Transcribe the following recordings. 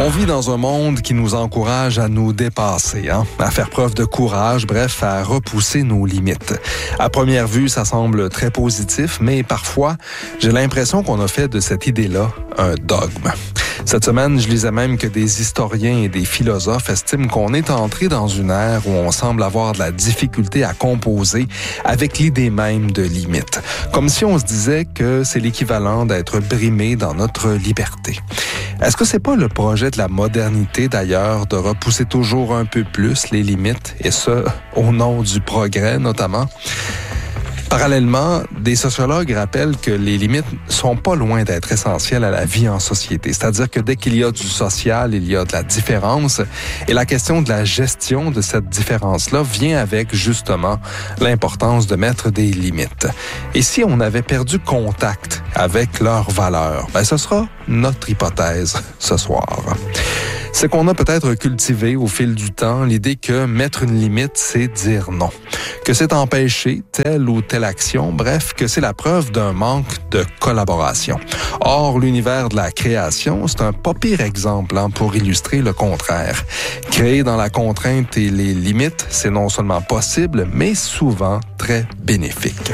On vit dans un monde qui nous encourage à nous dépasser, à faire preuve de courage, bref, à repousser nos limites. À première vue, ça semble très positif, mais parfois, j'ai l'impression qu'on a fait de cette idée-là un dogme. Cette semaine, je lisais même que des historiens et des philosophes estiment qu'on est entré dans une ère où on semble avoir de la difficulté à composer avec l'idée même de limite. Comme si on se disait que c'est l'équivalent d'être brimé dans notre liberté. Est-ce que c'est pas le projet de la modernité, d'ailleurs, de repousser toujours un peu plus les limites, et ce, au nom du progrès, notamment? Parallèlement, des sociologues rappellent que les limites sont pas loin d'être essentielles à la vie en société. C'est-à-dire que dès qu'il y a du social, il y a de la différence. Et la question de la gestion de cette différence-là vient avec, justement, l'importance de mettre des limites. Et si on avait perdu contact avec leurs valeurs, ce sera notre hypothèse ce soir. C'est qu'on a peut-être cultivé au fil du temps l'idée que mettre une limite, c'est dire non. Que c'est empêcher telle ou telle action, bref, que c'est la preuve d'un manque de collaboration. Or, l'univers de la création, c'est un pas pire exemple pour illustrer le contraire. Créer dans la contrainte et les limites, c'est non seulement possible, mais souvent très bénéfique.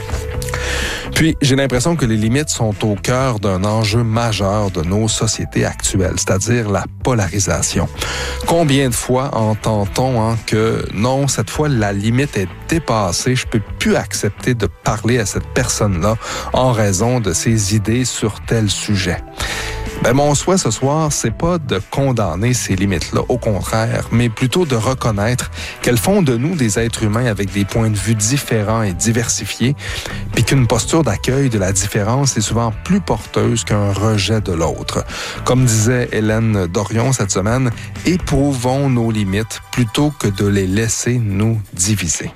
Puis, j'ai l'impression que les limites sont au cœur d'un enjeu majeur de nos sociétés actuelles, c'est-à-dire la polarisation. Combien de fois entend-on que non, cette fois, la limite est dépassée, je peux plus accepter de parler à cette personne-là en raison de ses idées sur tel sujet. Mon souhait ce soir, c'est pas de condamner ces limites-là, au contraire, mais plutôt de reconnaître qu'elles font de nous des êtres humains avec des points de vue différents et diversifiés, puis qu'une posture d'accueil de la différence est souvent plus porteuse qu'un rejet de l'autre. Comme disait Hélène Dorion cette semaine, éprouvons nos limites plutôt que de les laisser nous diviser.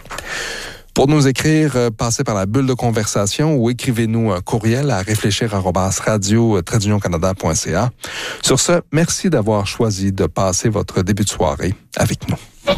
Pour nous écrire, passez par la bulle de conversation ou écrivez-nous un courriel à réfléchir@radio-canada.ca. Sur ce, merci d'avoir choisi de passer votre début de soirée avec nous.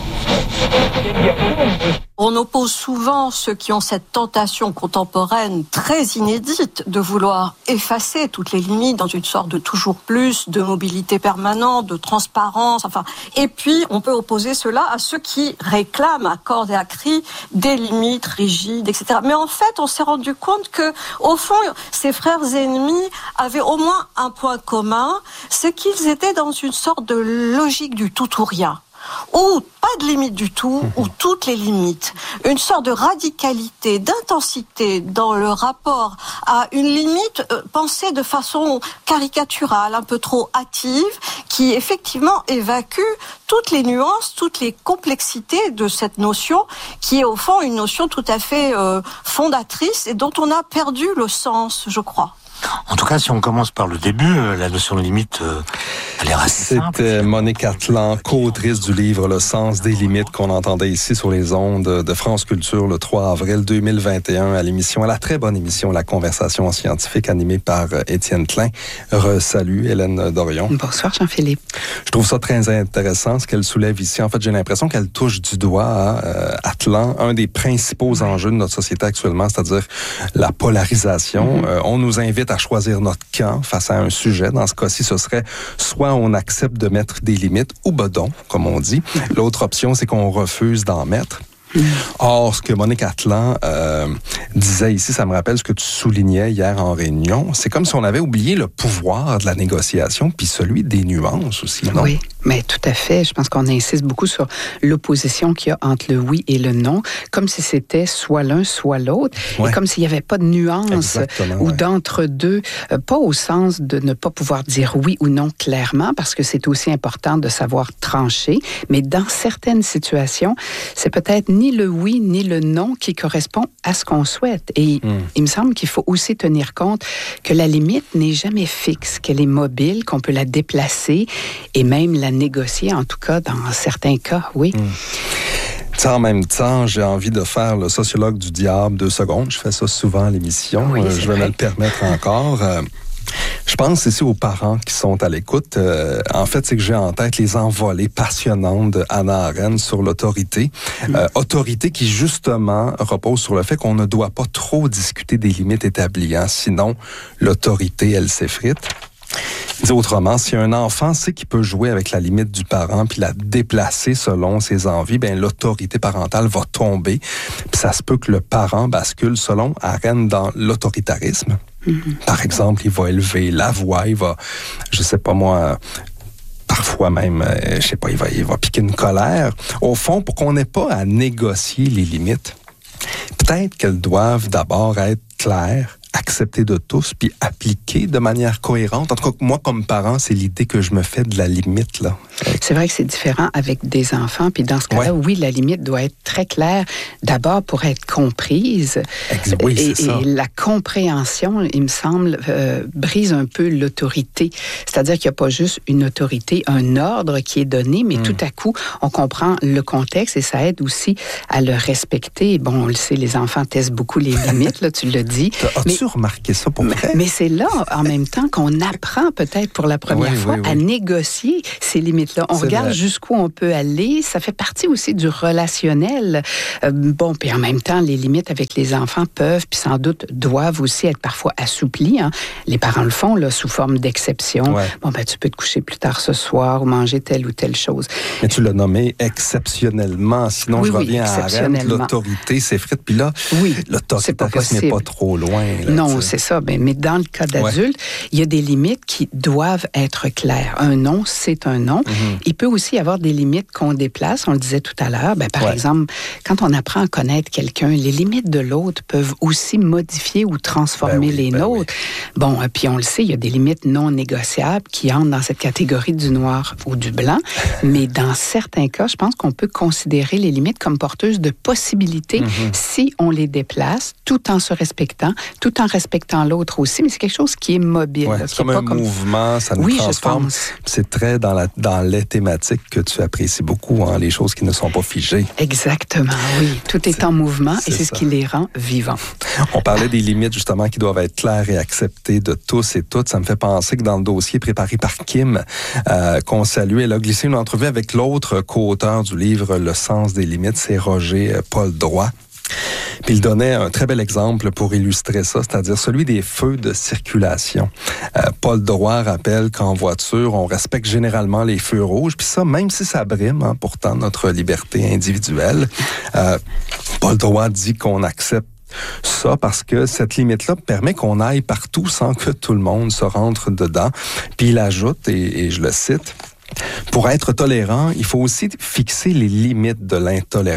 On oppose souvent ceux qui ont cette tentation contemporaine très inédite de vouloir effacer toutes les limites dans une sorte de toujours plus, de mobilité permanente, de transparence, Et puis, on peut opposer cela à ceux qui réclament à cordes et à cri des limites rigides, etc. Mais en fait, on s'est rendu compte que, au fond, ces frères ennemis avaient au moins un point commun, c'est qu'ils étaient dans une sorte de logique du tout ou rien. Ou pas de limite du tout, ou toutes les limites. Une sorte de radicalité, d'intensité dans le rapport à une limite pensée de façon caricaturale, un peu trop hâtive, qui effectivement évacue toutes les nuances, toutes les complexités de cette notion, qui est au fond une notion tout à fait fondatrice et dont on a perdu le sens, je crois. En tout cas, si on commence par le début, la notion de limite, elle est assez simple. C'était Monique Atlan, co-autrice du livre Le sens des limites qu'on entendait ici sur les ondes de France Culture le 3 avril 2021 à la très bonne émission La Conversation scientifique animée par Étienne Klein. Salut Hélène Dorion. Bonsoir Jean-Philippe. Je trouve ça très intéressant ce qu'elle soulève ici. En fait, j'ai l'impression qu'elle touche du doigt à Atlan, un des principaux enjeux de notre société actuellement, c'est-à-dire la polarisation. On nous invite à choisir notre camp face à un sujet. Dans ce cas-ci, ce serait soit on accepte de mettre des limites ou bedon, comme on dit. L'autre option, c'est qu'on refuse d'en mettre. Or, ce que Monique Atlan disait ici, ça me rappelle ce que tu soulignais hier en réunion. C'est comme si on avait oublié le pouvoir de la négociation puis celui des nuances aussi, non? Oui, mais tout à fait. Je pense qu'on insiste beaucoup sur l'opposition qu'il y a entre le oui et le non, comme si c'était soit l'un, soit l'autre, et comme s'il n'y avait pas de nuance ou d'entre-deux, pas au sens de ne pas pouvoir dire oui ou non clairement, parce que c'est aussi important de savoir trancher, mais dans certaines situations, c'est peut-être ni le oui ni le non qui correspond à ce qu'on souhaite. Et il me semble qu'il faut aussi tenir compte que la limite n'est jamais fixe, qu'elle est mobile, qu'on peut la déplacer et même la négocier, en tout cas dans certains cas, oui. En même temps, j'ai envie de faire le sociologue du diable 2 secondes. Je fais ça souvent à l'émission. Oui, je vais me le permettre encore. Je pense ici aux parents qui sont à l'écoute. En fait, c'est que j'ai en tête les envolées passionnantes de Hannah Arendt sur l'autorité. Autorité qui, justement, repose sur le fait qu'on ne doit pas trop discuter des limites établies. Sinon, l'autorité, elle s'effrite. Dit autrement, si un enfant sait qu'il peut jouer avec la limite du parent puis la déplacer selon ses envies, ben l'autorité parentale va tomber. Puis ça se peut que le parent bascule selon arène dans l'autoritarisme. Par exemple, il va élever la voix, il va, je sais pas moi, parfois même, je sais pas, il va piquer une colère. Au fond, pour qu'on n'ait pas à négocier les limites, peut-être qu'elles doivent d'abord être claires, acceptées de tous, puis appliquées de manière cohérente. En tout cas, moi, comme parent, c'est l'idée que je me fais de la limite, là. C'est vrai que c'est différent avec des enfants, puis dans ce cas-là, oui, la limite doit être très claire, d'abord pour être comprise. Oui, c'est ça. Et la compréhension, il me semble, brise un peu l'autorité. C'est-à-dire qu'il n'y a pas juste une autorité, un ordre qui est donné, mais tout à coup, on comprend le contexte et ça aide aussi à le respecter. Bon, on le sait, les enfants testent beaucoup les limites, là, tu l'as dit. As-tu remarqué ça pour vrai? Mais c'est là, en même temps, qu'on apprend peut-être pour la première fois à négocier ces limites-là. On regarde jusqu'où on peut aller. Ça fait partie aussi du relationnel. Bon, puis en même temps, les limites avec les enfants peuvent, puis sans doute doivent aussi être parfois assouplies. Hein. Les parents le font là, sous forme d'exception. Ouais. Bon, ben tu peux te coucher plus tard ce soir ou manger telle ou telle chose. Mais tu l'as nommé exceptionnellement. Sinon, je reviens à arène. L'autorité s'effrite. Puis là, l'autoritarisme n'est pas trop loin. Là, non, c'est ça. Mais dans le cas d'adulte, il y a des limites qui doivent être claires. Un non, c'est un non. Il peut aussi y avoir des limites qu'on déplace. On le disait tout à l'heure. Par exemple, quand on apprend à connaître quelqu'un, les limites de l'autre peuvent aussi modifier ou transformer les nôtres. Bon, puis on le sait, il y a des limites non négociables qui entrent dans cette catégorie du noir ou du blanc. Mais dans certains cas, je pense qu'on peut considérer les limites comme porteuses de possibilités si on les déplace, tout en se respectant, tout en respectant l'autre aussi. Mais c'est quelque chose qui est mobile. Ouais, c'est comme un mouvement, ça nous transforme. C'est très dans les thématiques que tu apprécies beaucoup, hein, les choses qui ne sont pas figées. Exactement, oui. Tout est en mouvement et c'est ce qui les rend vivants. On parlait des limites, justement, qui doivent être claires et acceptées de tous et toutes. Ça me fait penser que dans le dossier préparé par Kim, qu'on salue, elle a glissé une entrevue avec l'autre co-auteur du livre « Le sens des limites », c'est Roger Paul Droit. Puis il donnait un très bel exemple pour illustrer ça, c'est-à-dire celui des feux de circulation. Paul Droit rappelle qu'en voiture, on respecte généralement les feux rouges, puis ça, même si ça brime, pourtant notre liberté individuelle. Paul Droit dit qu'on accepte ça parce que cette limite-là permet qu'on aille partout sans que tout le monde se rentre dedans. Puis il ajoute, et je le cite, « Pour être tolérant, il faut aussi fixer les limites de l'intolérable. »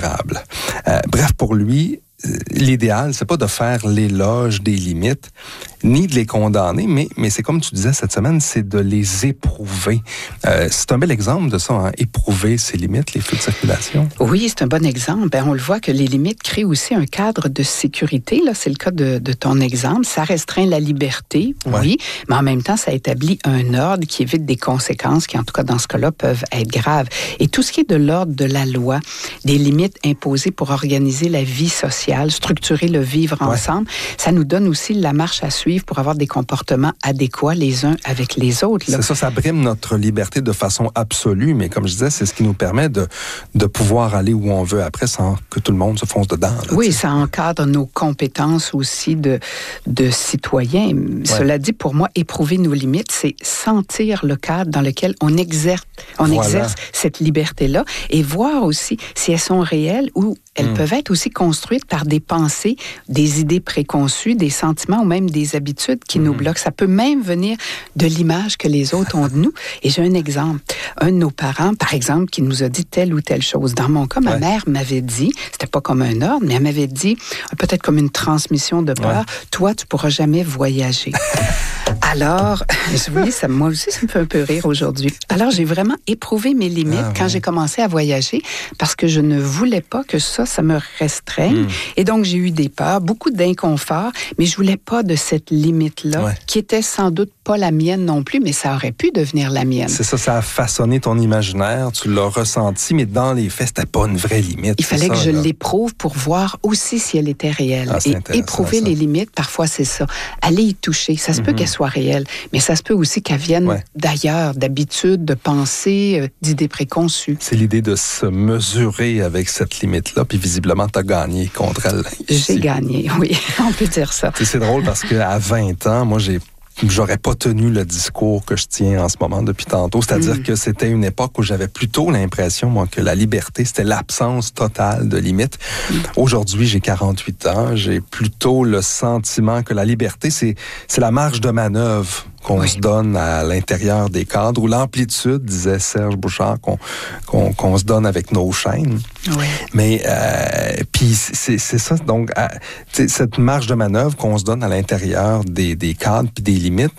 Bref, pour lui, l'idéal, c'est pas de faire l'éloge des limites, ni de les condamner, mais c'est comme tu disais cette semaine, c'est de les éprouver. C'est un bel exemple de ça, hein, éprouver ses limites, les feux de circulation. Oui, c'est un bon exemple. On le voit que les limites créent aussi un cadre de sécurité. Là, c'est le cas de ton exemple. Ça restreint la liberté, oui, mais en même temps, ça établit un ordre qui évite des conséquences qui, en tout cas, dans ce cas-là, peuvent être graves. Et tout ce qui est de l'ordre de la loi, des limites imposées pour organiser la vie sociale, structurer le vivre ensemble, ça nous donne aussi la marche à suivre pour avoir des comportements adéquats les uns avec les autres. Là. C'est ça, ça brime notre liberté de façon absolue, mais comme je disais, c'est ce qui nous permet de pouvoir aller où on veut après sans que tout le monde se fonce dedans. Là, oui, ça encadre nos compétences aussi de citoyens. Cela dit, pour moi, éprouver nos limites, c'est sentir le cadre dans lequel on exerce cette liberté-là et voir aussi si elles sont réelles ou elles peuvent être aussi construites par des pensées, des idées préconçues, des sentiments ou même des habitudes qui nous bloquent. Ça peut même venir de l'image que les autres ont de nous. Et j'ai un exemple. Un de nos parents, par exemple, qui nous a dit telle ou telle chose. Dans mon cas, ma mère m'avait dit, c'était pas comme un ordre, mais elle m'avait dit, peut-être comme une transmission de peur, toi, tu pourras jamais voyager. Alors, oui, moi aussi, ça me fait un peu rire aujourd'hui. Alors, j'ai vraiment éprouvé mes limites quand j'ai commencé à voyager parce que je ne voulais pas que ça me restreigne. Et donc, j'ai eu des peurs, beaucoup d'inconfort, mais je voulais pas de cette limite-là, qui était sans doute pas la mienne non plus, mais ça aurait pu devenir la mienne. C'est ça, ça a façonné ton imaginaire, tu l'as ressenti, mais dans les faits, c'était pas une vraie limite. Il fallait que je l'éprouve pour voir aussi si elle était réelle. Et éprouver les limites, parfois, c'est ça. Aller y toucher, ça se peut qu'elle soit réelle, mais ça se peut aussi qu'elle vienne d'ailleurs, d'habitudes, de pensées, d'idées préconçues. C'est l'idée de se mesurer avec cette limite-là, puis visiblement, tu as gagné contre elle. J'ai gagné, oui, on peut dire ça. C'est drôle parce qu'à 20 ans, moi, j'ai j'aurais pas tenu le discours que je tiens en ce moment depuis tantôt. C'est-à-dire que c'était une époque où j'avais plutôt l'impression, moi, que la liberté, c'était l'absence totale de limites. Aujourd'hui, j'ai 48 ans. J'ai plutôt le sentiment que la liberté, c'est la marge de manœuvre qu'on se donne à l'intérieur des cadres, ou l'amplitude, disait Serge Bouchard, qu'on se donne avec nos chaînes. Oui. Mais puis c'est ça, donc cette marge de manœuvre qu'on se donne à l'intérieur des cadres puis des limites,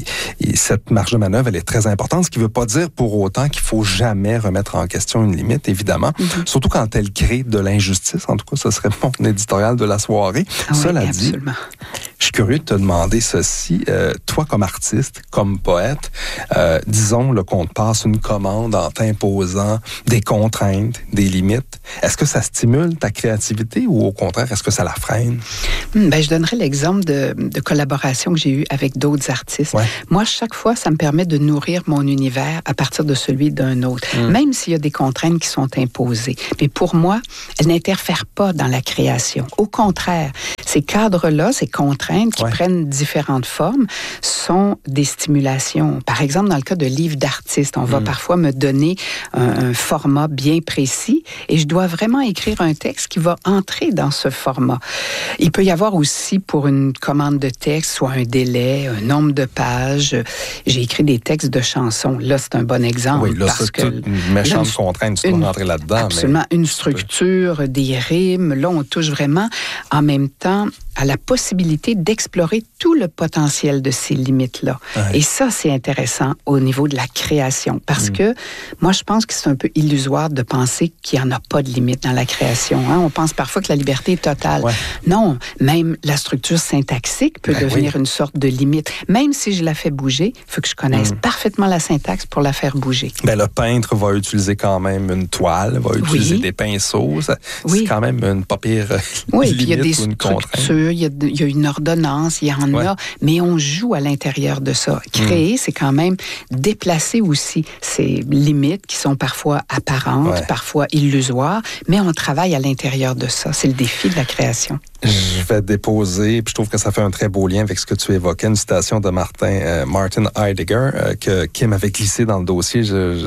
et cette marge de manœuvre, elle est très importante, ce qui ne veut pas dire pour autant qu'il faut jamais remettre en question une limite, évidemment, surtout quand elle crée de l'injustice. En tout cas, ce serait mon éditorial de la soirée. Cela dit, je suis curieux de te demander ceci. Toi, comme artiste, comme poète, disons qu'on te passe une commande en t'imposant des contraintes, des limites. Est-ce que ça stimule ta créativité ou au contraire, est-ce que ça la freine? Je donnerais l'exemple de collaboration que j'ai eue avec d'autres artistes. Ouais. Moi, chaque fois, ça me permet de nourrir mon univers à partir de celui d'un autre, même s'il y a des contraintes qui sont imposées. Mais pour moi, elles n'interfèrent pas dans la création. Au contraire, ces cadres-là, ces contraintes qui prennent différentes formes, sont des stimulations. Par exemple, dans le cas de livres d'artistes, on va parfois me donner un format bien précis et je dois vraiment écrire un texte qui va entrer dans ce format. Il peut y avoir aussi pour une commande de texte, soit un délai, un nombre de pages. J'ai écrit des textes de chansons. Là, c'est un bon exemple. Oui, là, c'est toute une méchante contrainte. Tu dois rentrer là-dedans. Absolument. Mais une structure, des rimes. Là, on touche vraiment en même temps à la possibilité d'explorer tout le potentiel de ces limites-là. Ouais. Et ça, c'est intéressant au niveau de la création. Parce que moi, je pense que c'est un peu illusoire de penser qu'il n'y en a pas de limite dans la création. Hein? On pense parfois que la liberté est totale. Ouais. Non, même la structure syntaxique peut devenir une sorte de limite. Même si je la fais bouger, il faut que je connaisse parfaitement la syntaxe pour la faire bouger. Le peintre va utiliser quand même une toile, va utiliser des pinceaux. C'est quand même une pas pire limite, puis il y a des structures. Il y a une ordonnance, il y en a, mais on joue à l'intérieur de ça. Créer, c'est quand même déplacer aussi ces limites qui sont parfois apparentes, parfois illusoires, mais on travaille à l'intérieur de ça. C'est le défi de la création. Je vais déposer, puis je trouve que ça fait un très beau lien avec ce que tu évoquais, une citation de Martin Heidegger que Kim avait glissé dans le dossier.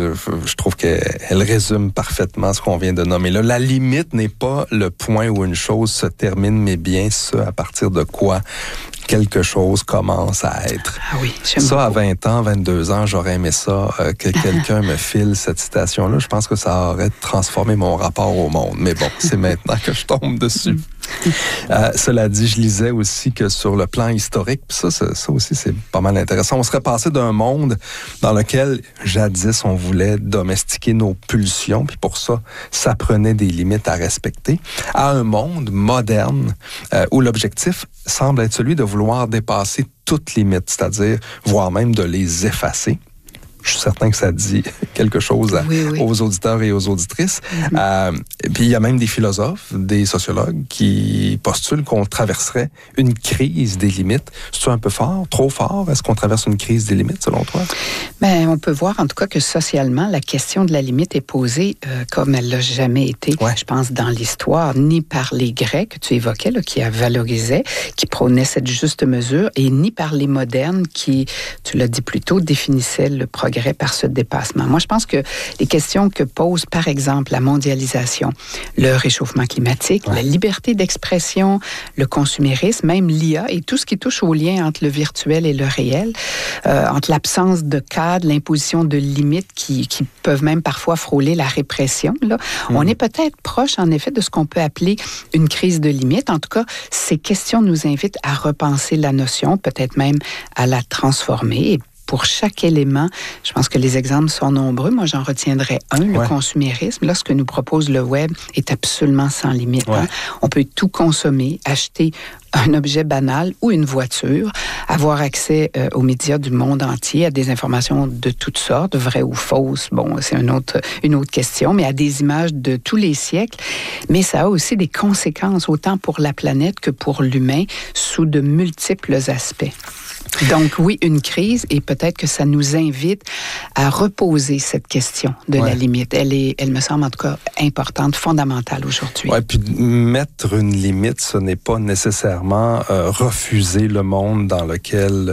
Je trouve qu'elle résume parfaitement ce qu'on vient de nommer là. La limite n'est pas le point où une chose se termine, mais bien ce à partir de quoi quelque chose commence à être. Ah oui, ça, à 20 ans, 22 ans, j'aurais aimé ça, que quelqu'un me file cette citation-là. Je pense que ça aurait transformé mon rapport au monde. Mais bon, c'est maintenant que je tombe dessus. Cela dit, je lisais aussi que sur le plan historique, ça aussi c'est pas mal intéressant, on serait passé d'un monde dans lequel jadis on voulait domestiquer nos pulsions, puis pour ça prenait des limites à respecter, à un monde moderne où l'objectif semble être celui de vouloir dépasser toute limite, c'est-à-dire voire même de les effacer. Je suis certain que ça dit quelque chose aux auditeurs et aux auditrices. Puis il y a même des philosophes, des sociologues qui postulent qu'on traverserait une crise des limites. C'est-tu un peu fort, trop fort? Est-ce qu'on traverse une crise des limites, selon toi? On peut voir en tout cas que socialement, la question de la limite est posée comme elle l'a jamais été, je pense, dans l'histoire, ni par les Grecs que tu évoquais, là, qui valorisaient, qui prônaient cette juste mesure, et ni par les modernes qui, tu l'as dit plus tôt, définissaient le progrès par ce dépassement. Moi, je pense que les questions que pose, par exemple, la mondialisation, le réchauffement climatique, la liberté d'expression, le consumérisme, même l'IA et tout ce qui touche au lien entre le virtuel et le réel, entre l'absence de cadre, l'imposition de limites qui peuvent même parfois frôler la répression, là, on est peut-être proche, en effet, de ce qu'on peut appeler une crise de limites. En tout cas, ces questions nous invitent à repenser la notion, peut-être même à la transformer. Et pour chaque élément, je pense que les exemples sont nombreux. Moi, j'en retiendrai un, le consumérisme. Là, ce que nous propose le web est absolument sans limite. Hein? On peut tout consommer, acheter un objet banal ou une voiture, avoir accès aux médias du monde entier, à des informations de toutes sortes, vraies ou fausses. Bon, c'est une autre question, mais à des images de tous les siècles. Mais ça a aussi des conséquences, autant pour la planète que pour l'humain, sous de multiples aspects. Donc oui, une crise, et peut-être que ça nous invite à reposer cette question de la limite. Elle me semble en tout cas importante, fondamentale aujourd'hui. Oui, puis mettre une limite, ce n'est pas nécessairement refuser le monde dans lequel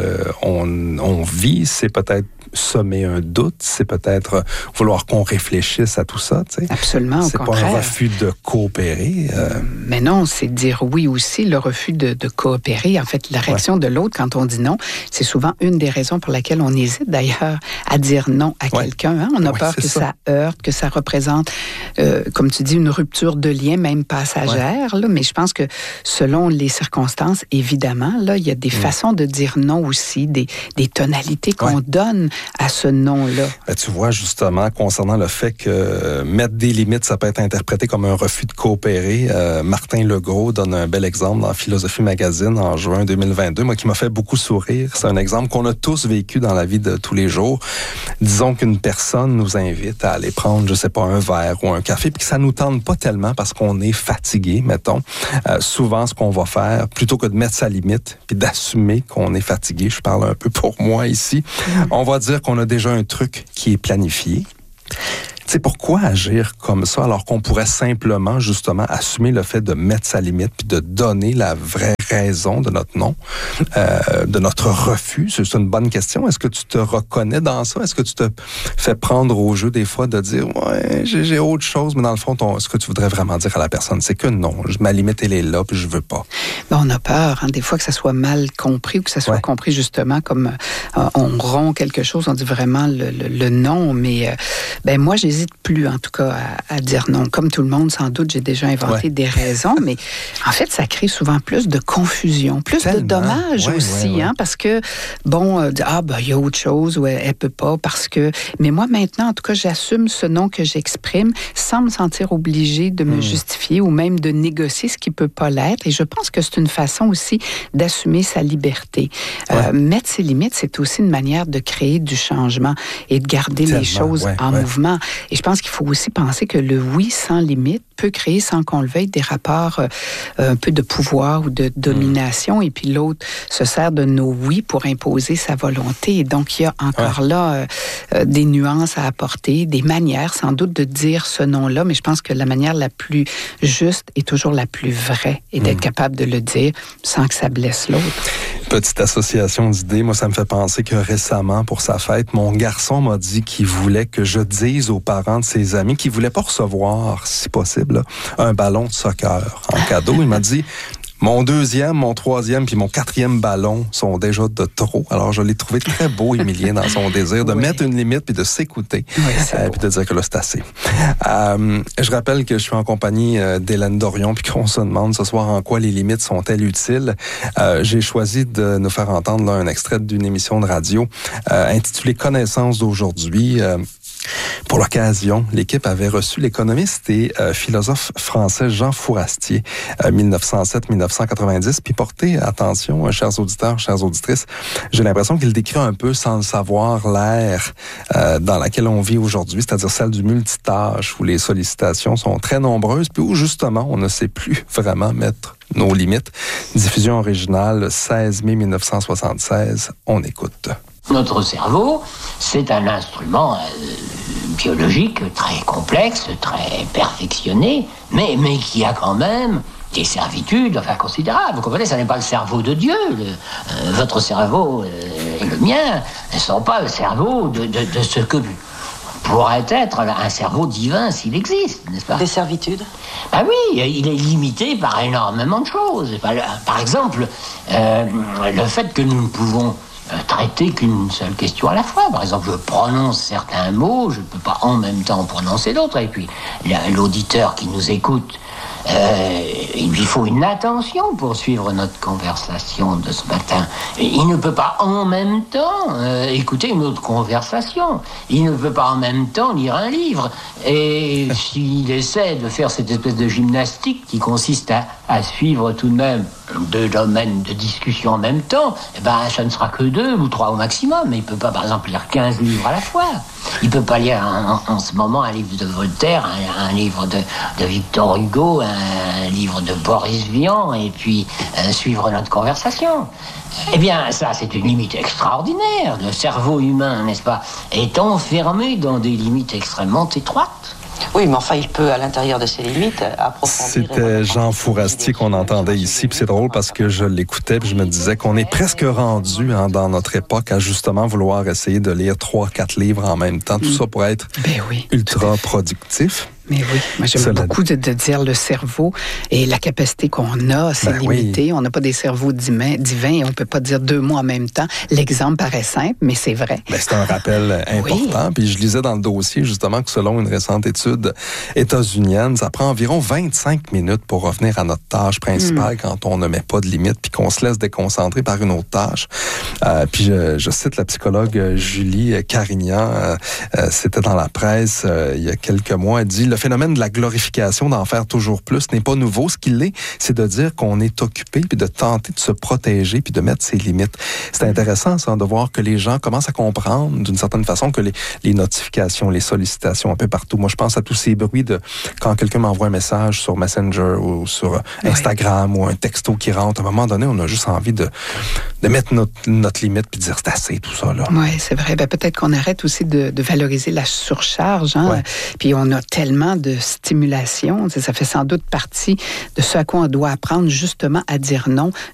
on vit, c'est peut-être semer un doute, c'est peut-être vouloir qu'on réfléchisse à tout ça, tu sais. Absolument, au contraire. C'est pas un refus de coopérer. Mais non, c'est dire oui aussi, le refus de coopérer. En fait, la réaction de l'autre quand on dit non, c'est souvent une des raisons pour laquelle on hésite d'ailleurs à dire non à quelqu'un. Hein? On a peur que ça heurte, que ça représente, comme tu dis, une rupture de lien, même passagère. Là, mais je pense que selon les circonstances, évidemment, là, il y a des façons de dire non aussi, des tonalités qu'on donne à ce nom-là. Ben, tu vois, justement, concernant le fait que mettre des limites, ça peut être interprété comme un refus de coopérer. Martin Legros donne un bel exemple dans Philosophie Magazine en juin 2022, moi qui m'a fait beaucoup sourire. C'est un exemple qu'on a tous vécu dans la vie de tous les jours. Disons qu'une personne nous invite à aller prendre, je sais pas, un verre ou un café, puis que ça nous tente pas tellement parce qu'on est fatigué, mettons. Souvent, ce qu'on va faire, plutôt que de mettre sa limite, puis d'assumer qu'on est fatigué, je parle un peu pour moi ici, on va dire qu'on a déjà un truc qui est planifié. Tu sais, pourquoi agir comme ça alors qu'on pourrait simplement, justement, assumer le fait de mettre sa limite puis de donner la vraie raison de notre non, de notre refus? C'est une bonne question. Est-ce que tu te reconnais dans ça? Est-ce que tu te fais prendre au jeu des fois de dire « Ouais, j'ai autre chose », mais dans le fond, ce que tu voudrais vraiment dire à la personne, c'est que non, ma limite, elle est là puis je veux pas. Ben, on a peur, hein, des fois que ça soit mal compris ou que ça soit compris justement comme on rompt quelque chose, on dit vraiment le non, mais ben moi, j'hésite plus, en tout cas, à dire non. Comme tout le monde, sans doute, j'ai déjà inventé des raisons, mais en fait, ça crée souvent plus de confusion, plus de dommages aussi, hein, parce que, bon, il y a autre chose, ou elle peut pas, parce que... Mais moi, maintenant, en tout cas, j'assume ce non que j'exprime sans me sentir obligée de me justifier ou même de négocier ce qui peut pas l'être. Et je pense que c'est une façon aussi d'assumer sa liberté. Mettre ses limites, c'est aussi une manière de créer du changement et de garder les choses en mouvement. Et je pense qu'il faut aussi penser que le oui sans limite peut créer, sans qu'on le veuille, des rapports un peu de pouvoir ou de domination. Et puis l'autre se sert de nos oui pour imposer sa volonté. Et donc, il y a encore là des nuances à apporter, des manières sans doute de dire ce non-là. Mais je pense que la manière la plus juste est toujours la plus vraie et d'être capable de le dire sans que ça blesse l'autre. Petite association d'idées, moi, ça me fait penser que récemment, pour sa fête, mon garçon m'a dit qu'il voulait que je dise aux parents de ses amis qu'il voulait pas recevoir, si possible, un ballon de soccer en cadeau. Il m'a dit... Mon deuxième, mon troisième puis mon quatrième ballon sont déjà de trop. Alors, je l'ai trouvé très beau, Émilien, dans son désir de mettre une limite puis de s'écouter. Puis de dire que là, c'est assez. Je rappelle que je suis en compagnie d'Hélène Dorion puis qu'on se demande ce soir en quoi les limites sont-elles utiles. J'ai choisi de nous faire entendre là, un extrait d'une émission de radio intitulée « Connaissance d'aujourd'hui ». Pour l'occasion, l'équipe avait reçu l'économiste et philosophe français Jean Fourastier, 1907-1990, puis portez attention, chers auditeurs, chères auditrices, j'ai l'impression qu'il décrit un peu, sans le savoir, l'ère dans laquelle on vit aujourd'hui, c'est-à-dire celle du multitâche, où les sollicitations sont très nombreuses, puis où justement, on ne sait plus vraiment mettre nos limites. Diffusion originale, 16 mai 1976, on écoute. Notre cerveau, c'est un instrument biologique très complexe, très perfectionné, mais qui a quand même des servitudes considérables. Vous comprenez, ça n'est pas le cerveau de Dieu. Votre cerveau et le mien ne sont pas le cerveau de ce que pourrait être un cerveau divin s'il existe, n'est-ce pas? Des servitudes? Ah oui, il est limité par énormément de choses. Par exemple, le fait que nous ne pouvons traiter qu'une seule question à la fois. Par exemple, je prononce certains mots, je ne peux pas en même temps prononcer d'autres. Et puis, l'auditeur qui nous écoute, il lui faut une attention pour suivre notre conversation de ce matin. Il ne peut pas en même temps écouter une autre conversation. Il ne peut pas en même temps lire un livre. Et s'il essaie de faire cette espèce de gymnastique qui consiste à suivre tout de même 2 domaines de discussion en même temps, ça ne sera que 2 ou 3 au maximum. Mais il ne peut pas, par exemple, lire 15 livres à la fois. Il ne peut pas lire en ce moment un livre de Voltaire, un livre de Victor Hugo, un livre livre de Boris Vian et puis suivre notre conversation. Eh bien, ça, c'est une limite extraordinaire. Le cerveau humain, n'est-ce pas, est enfermé dans des limites extrêmement étroites. Oui, mais enfin, il peut, à l'intérieur de ses limites, approfondir... C'était Jean Fourastier qu'on entendait ici. Puis c'est drôle parce que je l'écoutais puis je me disais qu'on est presque rendu dans notre époque à justement vouloir essayer de lire 3-4 livres en même temps. Tout ça pour être ultra productif. Mais oui, moi j'aime beaucoup de dire le cerveau et la capacité qu'on a, c'est limité. On n'a pas des cerveaux divins et on ne peut pas dire 2 mots en même temps. L'exemple paraît simple, mais c'est vrai. C'est un rappel important. Puis je lisais dans le dossier justement que selon une récente étude états-unienne, ça prend environ 25 minutes pour revenir à notre tâche principale quand on ne met pas de limite puis qu'on se laisse déconcentrer par une autre tâche. Puis je cite la psychologue Julie Carignan, c'était dans la presse il y a quelques mois, elle dit: le phénomène de la glorification d'en faire toujours plus n'est pas nouveau. Ce qu'il est, c'est de dire qu'on est occupé puis de tenter de se protéger puis de mettre ses limites. C'est intéressant, ça, de voir que les gens commencent à comprendre d'une certaine façon que les notifications, les sollicitations un peu partout. Moi, je pense à tous ces bruits de quand quelqu'un m'envoie un message sur Messenger ou sur Instagram ou un texto qui rentre. À un moment donné, on a juste envie de mettre notre limite puis de dire c'est assez, tout ça, là. Oui, c'est vrai. Peut-être qu'on arrête aussi de valoriser la surcharge. Hein? Puis on a tellement de stimulation. Ça fait sans doute partie de ce à quoi on doit apprendre justement à dire non.